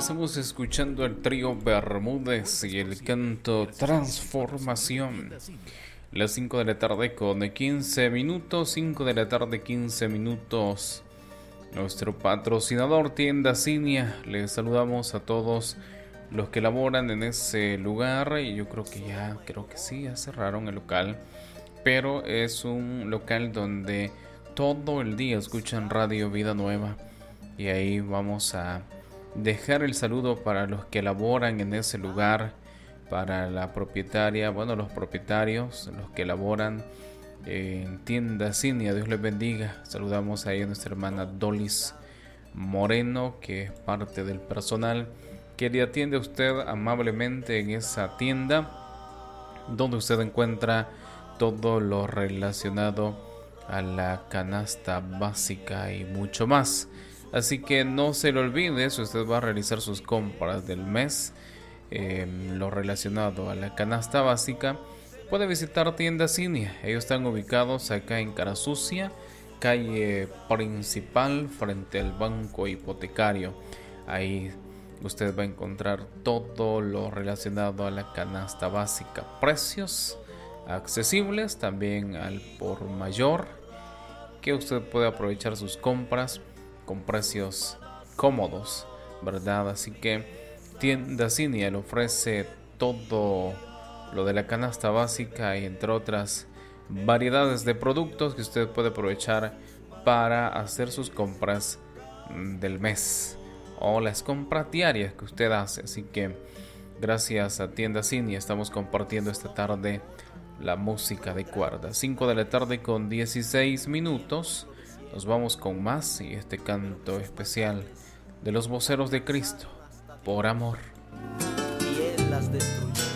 Estamos escuchando el trío Bermúdez y el canto Transformación. Las 5 de la tarde con 15 minutos, 5 de la tarde 15 minutos. Nuestro patrocinador Tienda Cinia. Les saludamos a todos los que laboran en ese lugar. Y yo creo que sí, ya cerraron el local. Pero es un local donde todo el día escuchan Radio Vida Nueva. Y ahí vamos a dejar el saludo para los que laboran en ese lugar, para la propietaria, los propietarios, los que laboran en Tienda Cinia. Dios les bendiga. Saludamos ahí a nuestra hermana Dolis Moreno, que es parte del personal que le atiende a usted amablemente en esa tienda, donde usted encuentra todo lo relacionado a la canasta básica y mucho más. Así que no se le olvide, si usted va a realizar sus compras del mes, lo relacionado a la canasta básica, puede visitar Tienda Cinia. Ellos están ubicados acá en Cara Sucia, calle principal, frente al banco hipotecario. Ahí usted va a encontrar todo lo relacionado a la canasta básica. Precios accesibles, también al por mayor, que usted puede aprovechar sus compras con precios cómodos, ¿verdad? Así que Tienda Cinia le ofrece todo lo de la canasta básica y entre otras variedades de productos que usted puede aprovechar para hacer sus compras del mes o las compras diarias que usted hace. Así que gracias a Tienda Cinia estamos compartiendo esta tarde la música de cuerda. 5 de la tarde con 16 minutos. Nos vamos con más y este canto especial de los voceros de Cristo, por amor. Y Él las destruyó.